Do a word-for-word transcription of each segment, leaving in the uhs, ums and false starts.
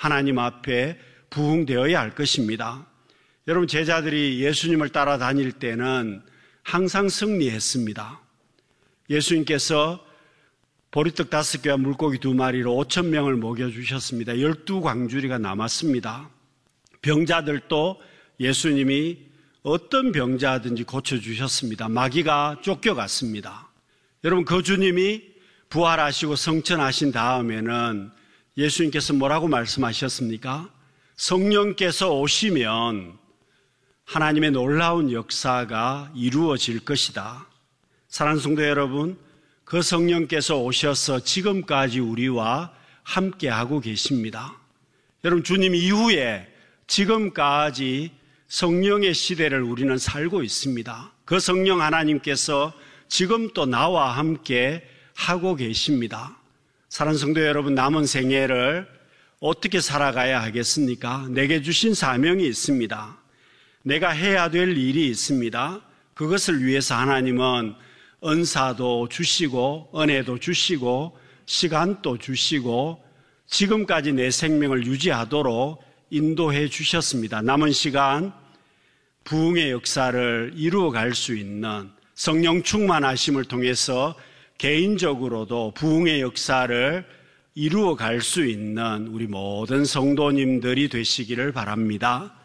하나님 앞에 부응되어야 할 것입니다. 여러분, 제자들이 예수님을 따라다닐 때는 항상 승리했습니다. 예수님께서 보리떡 다섯 개와 물고기 두 마리로 오천 명을 먹여주셨습니다. 열두 광주리가 남았습니다. 병자들도 예수님이 어떤 병자든지 고쳐주셨습니다. 마귀가 쫓겨갔습니다. 여러분, 그 주님이 부활하시고 성천하신 다음에는 예수님께서 뭐라고 말씀하셨습니까? 성령께서 오시면 하나님의 놀라운 역사가 이루어질 것이다. 사랑하는 성도 여러분, 그 성령께서 오셔서 지금까지 우리와 함께하고 계십니다. 여러분, 주님 이후에 지금까지 성령의 시대를 우리는 살고 있습니다. 그 성령 하나님께서 지금 또 나와 함께 하고 계십니다. 사랑하는 성도 여러분, 남은 생애를 어떻게 살아가야 하겠습니까? 내게 주신 사명이 있습니다. 내가 해야 될 일이 있습니다. 그것을 위해서 하나님은 은사도 주시고 은혜도 주시고 시간도 주시고 지금까지 내 생명을 유지하도록 인도해 주셨습니다. 남은 시간 부흥의 역사를 이루어갈 수 있는 성령 충만하심을 통해서 개인적으로도 부흥의 역사를 이루어갈 수 있는 우리 모든 성도님들이 되시기를 바랍니다.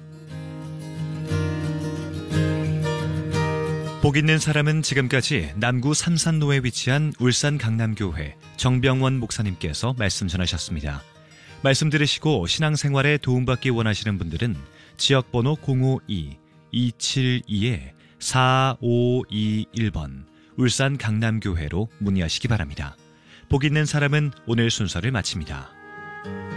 복 있는 사람은 지금까지 남구 삼산로에 위치한 울산 강남교회 정병원 목사님께서 말씀 전하셨습니다. 말씀 들으시고 신앙생활에 도움받기 원하시는 분들은 지역번호 공오이 이칠이 사오이일 번 울산 강남교회로 문의하시기 바랍니다. 복 있는 사람은 오늘 순서를 마칩니다.